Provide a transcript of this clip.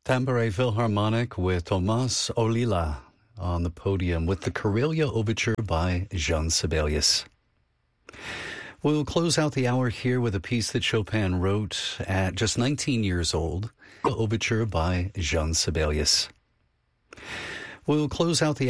Tampere Philharmonic with Tomas Olila on the podium with the Karelia Overture by Jean Sibelius. We'll close out the hour here with a piece that Chopin wrote at just 19 years old, the Overture by Jean Sibelius. We'll close out the